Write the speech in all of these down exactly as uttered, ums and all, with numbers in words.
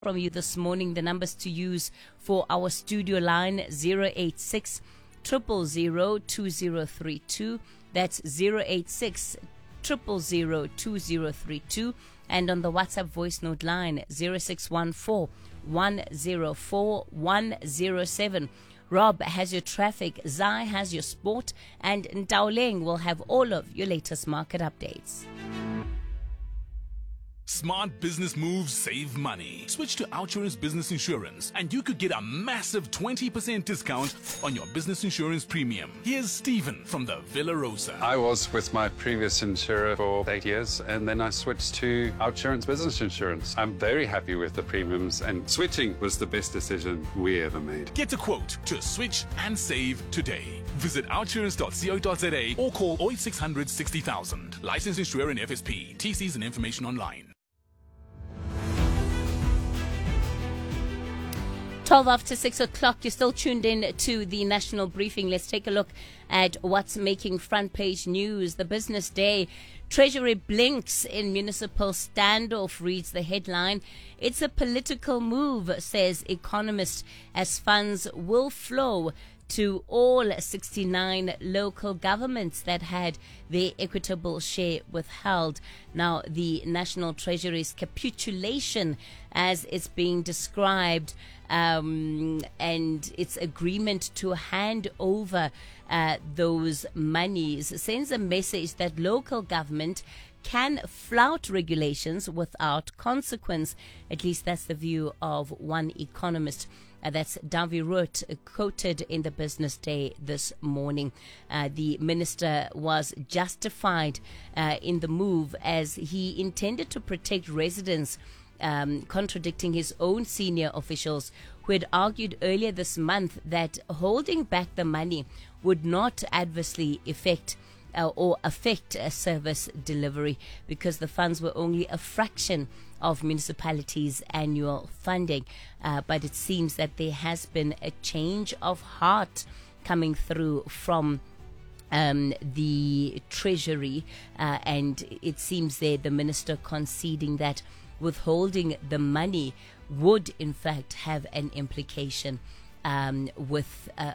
from you this morning. The numbers to use for our studio line: zero eight six, zero zero zero, two zero three two. That's zero eight six, zero zero zero, two zero three two. And on the WhatsApp voice note line: zero six one four, one zero four, one zero seven. Rob has your traffic, Zai has your sport, and Ntaoleng will have all of your latest market updates. Smart business moves save money. Switch to Outsurance Business Insurance and you could get a massive twenty percent discount on your business insurance premium. Here's Stephen from the Villa Rosa. I was with my previous insurer for eight years and then I switched to Outsurance Business Insurance. I'm very happy with the premiums and switching was the best decision we ever made. Get a quote to switch and save today. Visit outsurance dot co dot za or call oh eight six hundred, sixty thousand. Licensed insurer in F S P. T Cs and information online. twelve after six o'clock, you're still tuned in to the national briefing. Let's take a look at what's making front page news. The business day, Treasury blinks in municipal standoff, reads the headline. It's a political move, says economist, as funds will flow to all sixty-nine local governments that had their equitable share withheld. Now, the National Treasury's capitulation, as it's being described, um, and its agreement to hand over uh, those monies sends a message that local government can flout regulations without consequence. At least that's the view of one economist. Uh, that's Davi Root, uh, quoted in the Business Day this morning. Uh, the minister was justified uh, in the move as he intended to protect residents, um, contradicting his own senior officials who had argued earlier this month that holding back the money would not adversely affect Uh, or affect a service delivery because the funds were only a fraction of municipalities' annual funding. Uh, but it seems that there has been a change of heart coming through from um, the Treasury, uh, and it seems there the minister conceding that withholding the money would in fact have an implication um, with uh,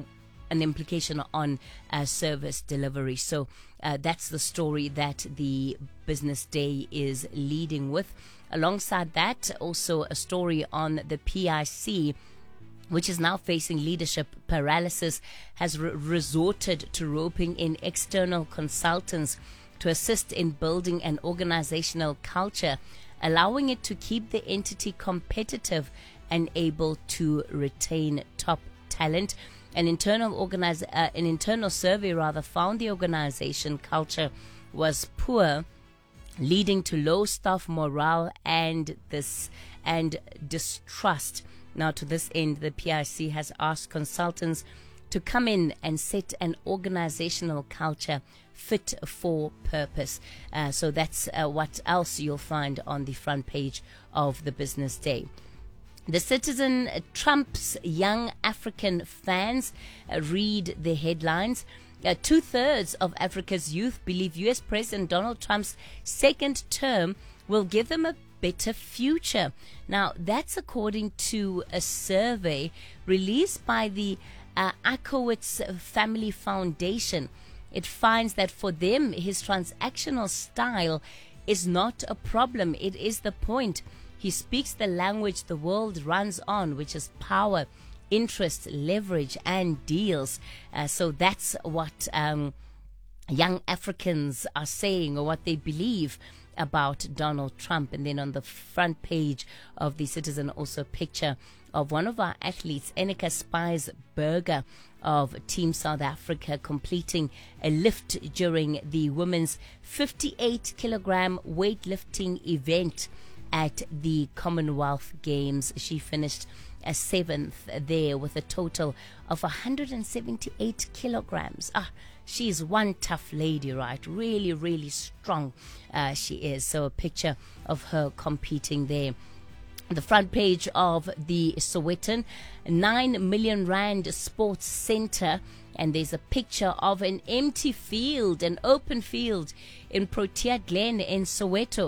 an implication on uh, service delivery. So uh, that's the story that the Business Day is leading with. Alongside that, also a story on the P I C, which is now facing leadership paralysis, has re- resorted to roping in external consultants to assist in building an organizational culture, allowing it to keep the entity competitive and able to retain top talent. An internal organize, uh, an internal survey rather found the organization culture was poor, leading to low staff morale and this and distrust. Now, to this end, the P I C has asked consultants to come in and set an organizational culture fit for purpose. Uh, so that's uh, what else you'll find on the front page of the Business Day. The Citizen, Trump's young African fans, uh, read the headlines. Uh, two-thirds of Africa's youth believe U S President Donald Trump's second term will give them a better future. Now, that's according to a survey released by the uh, Akowitz Family Foundation. It finds that for them, his transactional style is not a problem. It is the point. He speaks the language the world runs on, which is power, interest, leverage, and deals. Uh, so that's what um, young Africans are saying, or what they believe about Donald Trump. And then on the front page of the Citizen, also a picture of one of our athletes, Enika Spies Berger of Team South Africa, completing a lift during the women's fifty-eight kilogram weightlifting event at the Commonwealth Games. She finished a seventh there with a total of one hundred seventy-eight kilograms. Ah, she's one tough lady, right? Really, really strong uh, she is. So a picture of her competing there. The front page of the Sowetan, nine million rand sports center, and there's a picture of an empty field, an open field in Protea Glen in Soweto,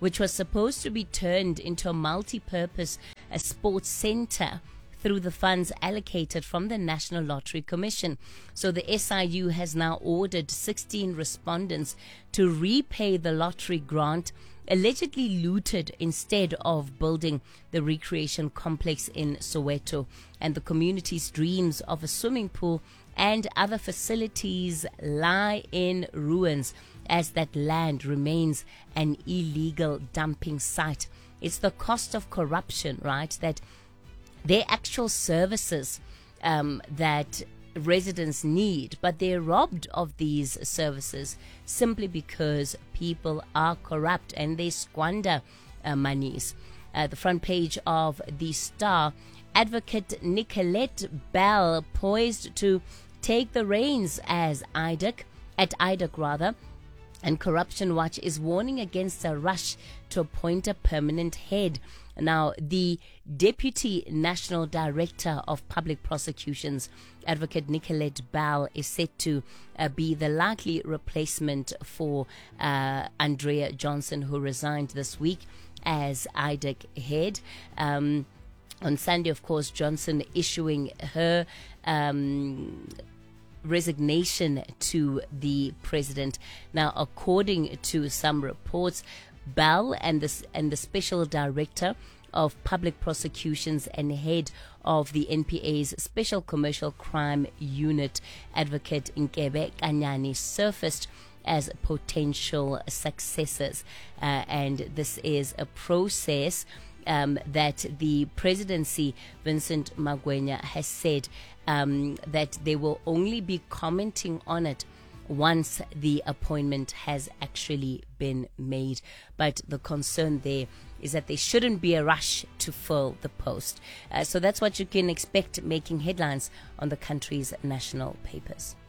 which was supposed to be turned into a multi-purpose a sports center through the funds allocated from the National Lottery Commission. So the S I U has now ordered sixteen respondents to repay the lottery grant allegedly looted instead of building the recreation complex in Soweto. And the community's dreams of a swimming pool and other facilities lie in ruins as that land remains an illegal dumping site. It's the cost of corruption, right, that their actual services um, that residents need, but they're robbed of these services simply because people are corrupt and they squander uh, monies. Uh, the front page of the Star, Advocate Nicolette Bell poised to take the reins as I D A C, at I D A C rather, and Corruption Watch is warning against a rush to appoint a permanent head. Now, the Deputy National Director of Public Prosecutions, Advocate Nicolette Bell, is set to uh, be the likely replacement for uh, Andrea Johnson, who resigned this week as I D A C head. Um, on Sunday, of course, Johnson issuing her um, resignation to the president. Now, according to some reports, Bell and the, and the Special Director of Public Prosecutions and head of the N P A's Special Commercial Crime Unit, Advocate Nkebe Kanyani, surfaced as potential successors. Uh, and this is a process um, that the presidency, Vincent Magwenya, has said um, that they will only be commenting on it once the appointment has actually been made. But the concern there is that there shouldn't be a rush to fill the post. Uh, so that's what you can expect making headlines on the country's national papers.